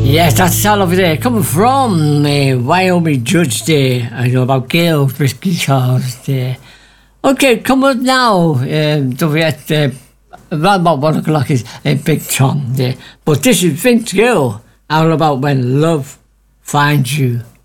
Yes, that's all over there. Coming from Wyoming Judge there. I know about Gail Frisky Charles there. Okay, come on now. Don't forget, around about 1 o'clock is Big Tom there. But this is Vince Gill, all about when love finds you.